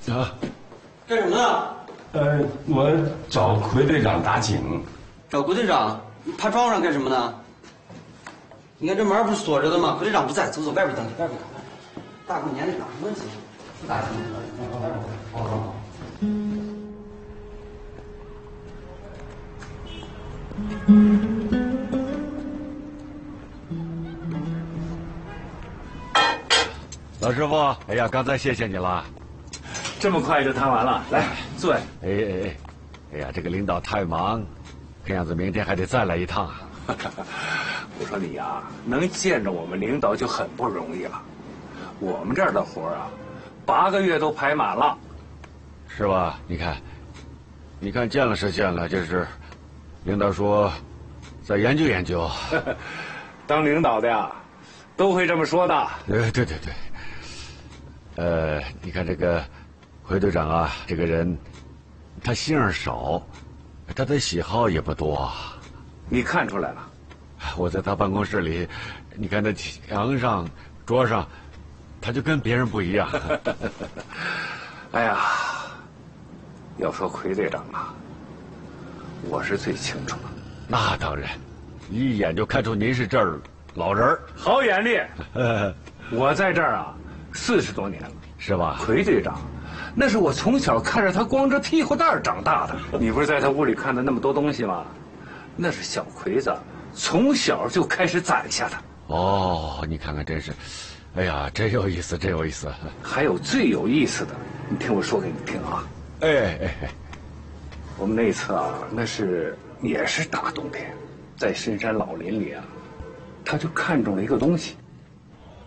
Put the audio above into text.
啊， 干什么呢？ 我找奎队长打井。 找奎队长？你爬窗户上干什么呢？你看这门不是锁着的吗？奎队长不在，走走，外边等去，外边等。大过年的打什么井？不打井。好。 老师傅，哎呀，刚才谢谢你了。 这么快就谈完了，来坐。 哎呀，这个领导太忙，看样子明天还得再来一趟啊。 我说你呀，能见着我们领导就很不容易了。我们这儿的活啊，8个月都排满了， 是吧？你看见了是见了，就是领导说再研究研究。 当领导的呀，都会这么说的。 对。你看这个奎队长啊，这个人他心眼少，他的喜好也不多。 你看出来了？ 我在他办公室里，你看那墙上、桌上，他就跟别人不一样。 哎呀，要说奎队长啊，我是最清楚的。 那当然，一眼就看出您是这儿老人儿， 好眼力。我在这儿啊40多年了， 是吧？ 奎队长，那是我从小看着他光着屁股蛋儿长大的。你不是在他屋里看的那么多东西吗？那是小奎子从小就开始攒下的。 哦，你看看，真是，哎呀，真有意思，真有意思。 还有最有意思的，你听我说给你听啊。 哎， 我们那次啊，也是大冬天，在深山老林里啊，他就看中了一个东西，